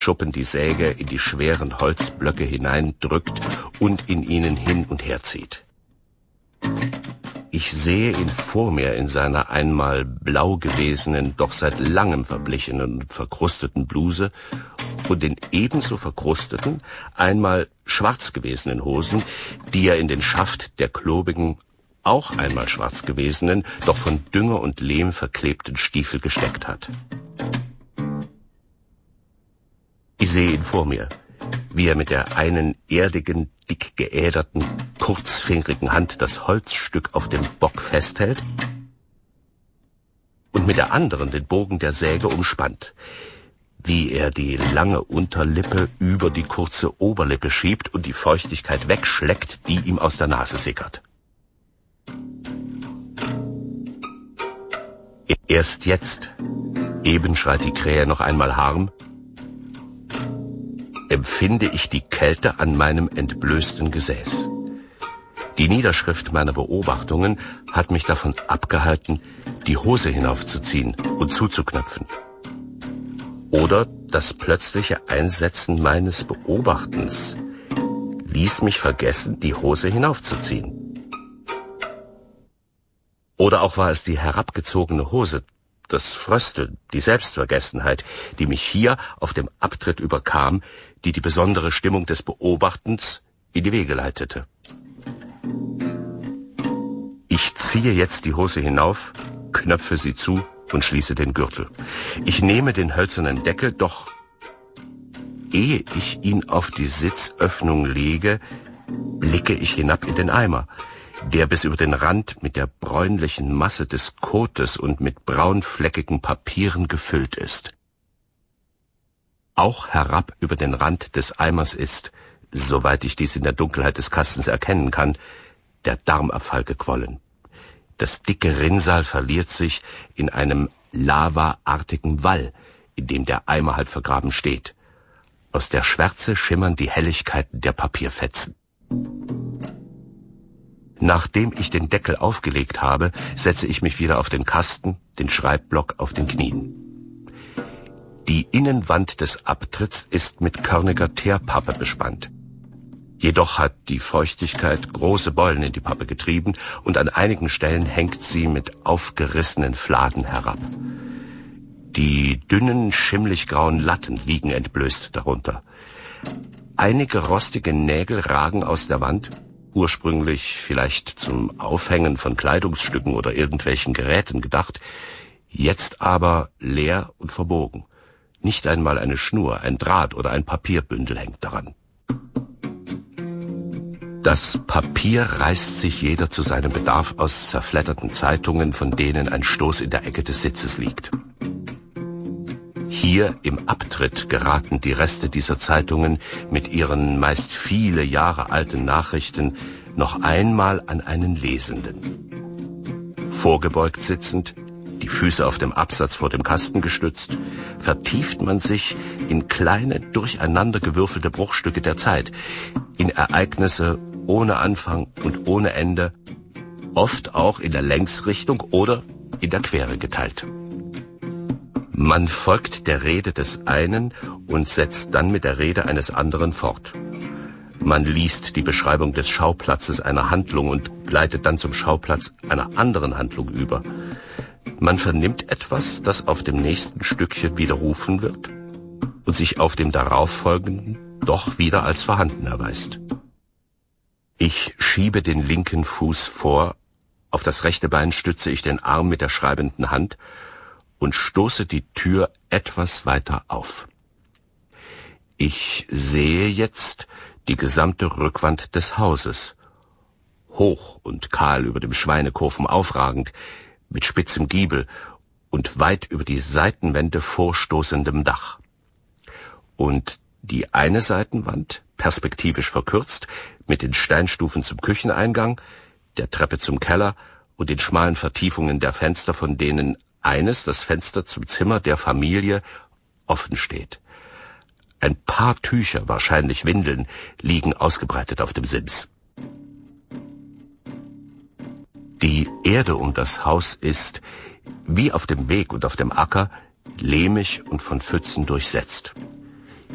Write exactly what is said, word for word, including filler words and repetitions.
Schuppen die Säge in die schweren Holzblöcke hineindrückt und in ihnen hin und her zieht. Ich sehe ihn vor mir in seiner einmal blau gewesenen, doch seit langem verblichenen und verkrusteten Bluse und in ebenso verkrusteten, einmal schwarz gewesenen Hosen, die er in den Schaft der klobigen, auch einmal schwarz gewesenen, doch von Dünger und Lehm verklebten Stiefel gesteckt hat. Ich sehe ihn vor mir, wie er mit der einen erdigen, dick geäderten, kurzfingerigen Hand das Holzstück auf dem Bock festhält und mit der anderen den Bogen der Säge umspannt, wie er die lange Unterlippe über die kurze Oberlippe schiebt und die Feuchtigkeit wegschleckt, die ihm aus der Nase sickert. Erst jetzt, eben schreit die Krähe noch einmal Harm, empfinde ich die Kälte an meinem entblößten Gesäß. Die Niederschrift meiner Beobachtungen hat mich davon abgehalten, die Hose hinaufzuziehen und zuzuknöpfen. Oder das plötzliche Einsetzen meines Beobachtens ließ mich vergessen, die Hose hinaufzuziehen. Oder auch war es die herabgezogene Hose, das Frösteln, die Selbstvergessenheit, die mich hier auf dem Abtritt überkam, die die besondere Stimmung des Beobachtens in die Wege leitete. Ich ziehe jetzt die Hose hinauf, knöpfe sie zu und schließe den Gürtel. Ich nehme den hölzernen Deckel, doch ehe ich ihn auf die Sitzöffnung lege, blicke ich hinab in den Eimer, der bis über den Rand mit der bräunlichen Masse des Kotes und mit braunfleckigen Papieren gefüllt ist. Auch herab über den Rand des Eimers ist, soweit ich dies in der Dunkelheit des Kastens erkennen kann, der Darmabfall gequollen. Das dicke Rinnsal verliert sich in einem lavaartigen Wall, in dem der Eimer halb vergraben steht. Aus der Schwärze schimmern die Helligkeiten der Papierfetzen. Nachdem ich den Deckel aufgelegt habe, setze ich mich wieder auf den Kasten, den Schreibblock auf den Knien. Die Innenwand des Abtritts ist mit körniger Teerpappe bespannt. Jedoch hat die Feuchtigkeit große Beulen in die Pappe getrieben und an einigen Stellen hängt sie mit aufgerissenen Fladen herab. Die dünnen, schimmlig-grauen Latten liegen entblößt darunter. Einige rostige Nägel ragen aus der Wand, ursprünglich vielleicht zum Aufhängen von Kleidungsstücken oder irgendwelchen Geräten gedacht, jetzt aber leer und verbogen. Nicht einmal eine Schnur, ein Draht oder ein Papierbündel hängt daran. Das Papier reißt sich jeder zu seinem Bedarf aus zerfledderten Zeitungen, von denen ein Stoß in der Ecke des Sitzes liegt. Hier im Abtritt geraten die Reste dieser Zeitungen mit ihren meist viele Jahre alten Nachrichten noch einmal an einen Lesenden. Vorgebeugt sitzend, die Füße auf dem Absatz vor dem Kasten gestützt, vertieft man sich in kleine, durcheinandergewürfelte Bruchstücke der Zeit, in Ereignisse ohne Anfang und ohne Ende, oft auch in der Längsrichtung oder in der Quere geteilt. Man folgt der Rede des einen und setzt dann mit der Rede eines anderen fort. Man liest die Beschreibung des Schauplatzes einer Handlung und gleitet dann zum Schauplatz einer anderen Handlung über. Man vernimmt etwas, das auf dem nächsten Stückchen widerrufen wird und sich auf dem darauffolgenden doch wieder als vorhanden erweist. Ich schiebe den linken Fuß vor, auf das rechte Bein stütze ich den Arm mit der schreibenden Hand und stoße die Tür etwas weiter auf. Ich sehe jetzt die gesamte Rückwand des Hauses, hoch und kahl über dem Schweinekofen aufragend, mit spitzem Giebel und weit über die Seitenwände vorstoßendem Dach. Und die eine Seitenwand, perspektivisch verkürzt, mit den Steinstufen zum Kücheneingang, der Treppe zum Keller und den schmalen Vertiefungen der Fenster, von denen eines, das Fenster zum Zimmer der Familie, offen steht. Ein paar Tücher, wahrscheinlich Windeln, liegen ausgebreitet auf dem Sims. Die Erde um das Haus ist, wie auf dem Weg und auf dem Acker, lehmig und von Pfützen durchsetzt.